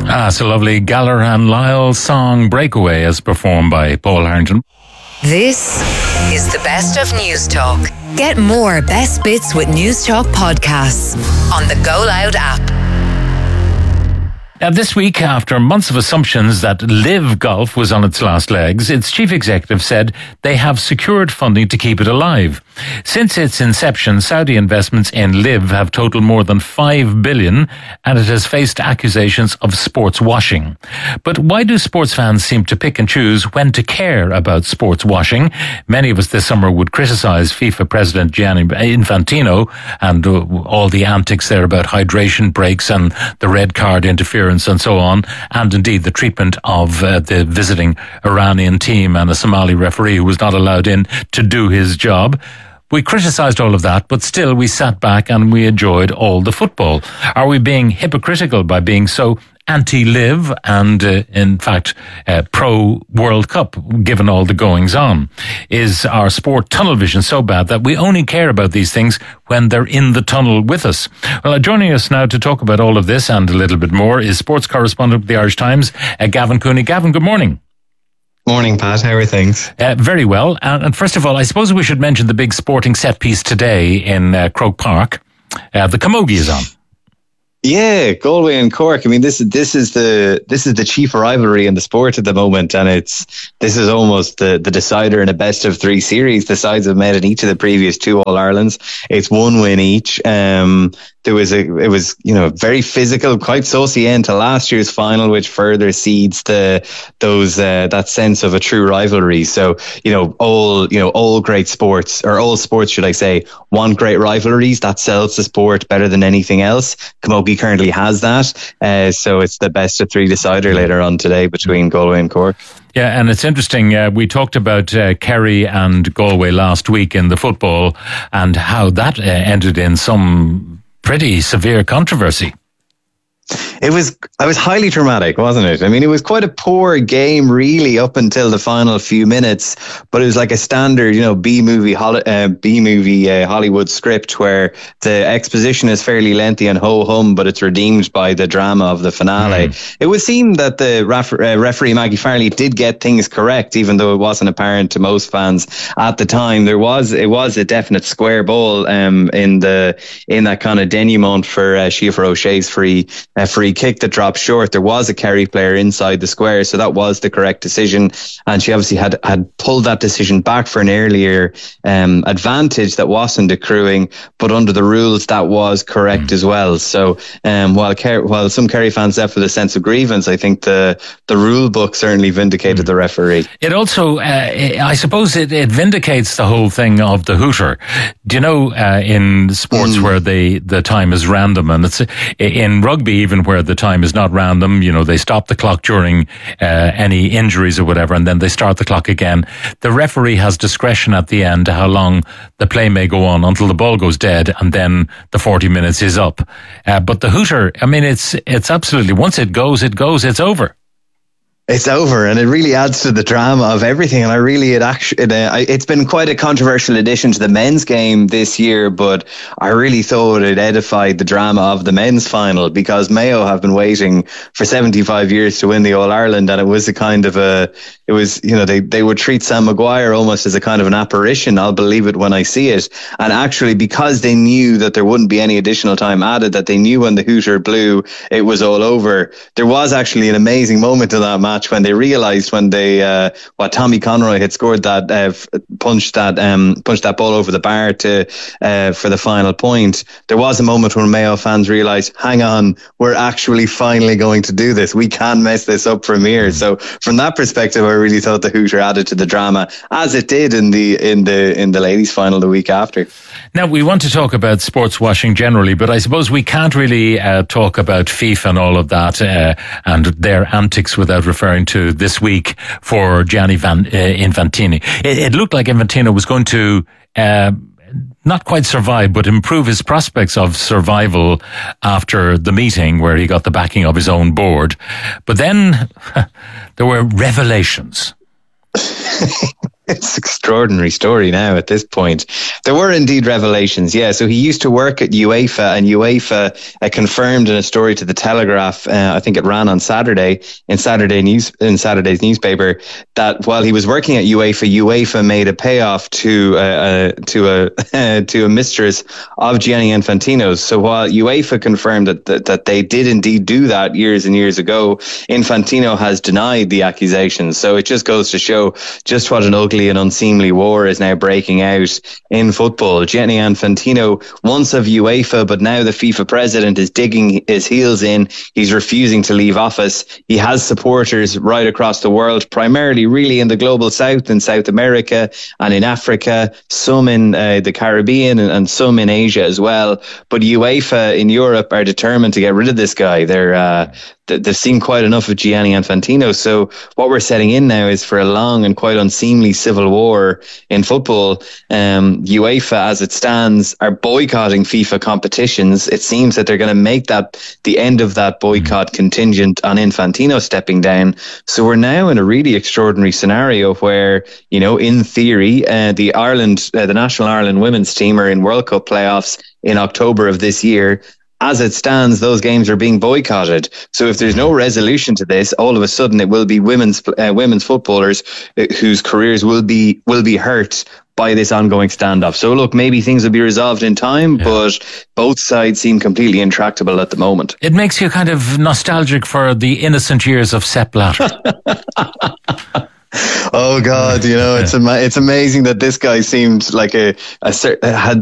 It's a lovely Galler and Lyle song, Breakaway, as performed by Paul Harrington. This is the best of News Talk. Get more best bits with News Talk podcasts on the Go Loud app. Now, this week, after months of assumptions that Live Golf was on its last legs, its chief executive said they have secured funding to keep it alive. Since its inception, Saudi investments in Live have totaled more than $5 billion, and it has faced accusations of sports washing. But why do sports fans seem to pick and choose when to care about sports washing? Many of us this summer would criticize FIFA President Gianni Infantino and all the antics there about hydration breaks and the red card interference and so on, and indeed the treatment of the visiting Iranian team and a Somali referee who was not allowed in to do his job. We criticised all of that, but still we sat back and we enjoyed all the football. Are we being hypocritical by being so anti-Live and, in fact, pro-World Cup, given all the goings-on? Is our sport tunnel vision so bad that we only care about these things when they're in the tunnel with us? Well, joining us now to talk about all of this and a little bit more is sports correspondent of the Irish Times, Gavin Cooney. Gavin, good morning. Morning, Pat. How are things? Very well. And first of all, I suppose we should mention the big sporting set piece today in Croke Park. The Camogie is on. Yeah, Galway and Cork. I mean, this is the chief rivalry in the sport at the moment, and this is almost the decider in a best of three series. The sides have met in each of the previous two All Irelands. It's one win each. It was very physical, quite saucy end to last year's final, which further seeds that sense of a true rivalry. So all great sports, or all sports, should I say, want great rivalries. That sells the sport better than anything else. Camogie currently has that, so it's the best of three decider later on today between Galway and Cork. Yeah, and it's interesting. We talked about Kerry and Galway last week in the football, and how that ended in some pretty severe controversy. It was highly dramatic, wasn't it? I mean, it was quite a poor game, really, up until the final few minutes. But it was like a standard, B-movie Hollywood script where the exposition is fairly lengthy and ho-hum, but it's redeemed by the drama of the finale. It would seem that the referee Maggie Farley did get things correct, even though it wasn't apparent to most fans at the time. It was a definite square ball in that kind of denouement for Siofra O'Shea's free kick that dropped short. There was a Kerry player inside the square, so that was the correct decision, and she obviously had pulled that decision back for an earlier advantage that wasn't accruing, but under the rules that was correct as well. So while some Kerry fans left with a sense of grievance, I think the rule book certainly vindicated the referee. It also I suppose it vindicates the whole thing of the hooter. Do you know, in sports where the time is random, and it's in rugby even where the time is not random, they stop the clock during any injuries or whatever, and then they start the clock again. The referee has discretion at the end to how long the play may go on until the ball goes dead, and then the 40 minutes is up. But the hooter, I mean, it's absolutely, once it goes, it's over. It's over, and it really adds to the drama of everything. And it's been quite a controversial addition to the men's game this year, but I really thought it edified the drama of the men's final, because Mayo have been waiting for 75 years to win the All Ireland, and it was they would treat Sam Maguire almost as a kind of an apparition. I'll believe it when I see it. And actually, because they knew that there wouldn't be any additional time added, that they knew when the hooter blew, it was all over. There was actually an amazing moment in that match when they realised Tommy Conroy had scored that punched that ball over the bar for the final point. There was a moment when Mayo fans realised, hang on, we're actually finally going to do this. We can't mess this up from here. So from that perspective, I really thought the hooter added to the drama, as it did in the ladies' final the week after. Now, we want to talk about sports washing generally, but I suppose we can't really talk about FIFA and all of that and their antics without referring to this week for Gianni Infantino. It looked like Infantino was going to not quite survive, but improve his prospects of survival after the meeting where he got the backing of his own board. But then there were revelations. It's an extraordinary story now at this point. There were indeed revelations, yeah. So he used to work at UEFA, and UEFA confirmed in a story to the Telegraph, I think it ran on Saturday, in Saturday's newspaper, that while he was working at UEFA made a payoff to a mistress of Gianni Infantino's. So while UEFA confirmed that they did indeed do that years and years ago, Infantino has denied the accusations. So it just goes to show just what an ugly and unseemly war is now breaking out in football. Gianni Infantino, once of UEFA, but now the FIFA president, is digging his heels in. He's refusing to leave office. He has supporters right across the world, primarily really in the global south, in South America and in Africa, some in the Caribbean and some in Asia as well. But UEFA in Europe are determined to get rid of this guy. They've seen quite enough of Gianni Infantino. So what we're setting in now is for a long and quite unseemly civil war in football. UEFA, as it stands, are boycotting FIFA competitions. It seems that they're going to make that the end of that boycott contingent on Infantino stepping down. So we're now in a really extraordinary scenario where, in theory, the National Ireland women's team are in World Cup playoffs in October of this year. As it stands, those games are being boycotted. So if there's no resolution to this, all of a sudden it will be women's footballers whose careers will be hurt by this ongoing standoff. So look, maybe things will be resolved in time, but both sides seem completely intractable at the moment. It makes you kind of nostalgic for the innocent years of Sepp Blatter. Oh God, it's amazing that this guy seemed like had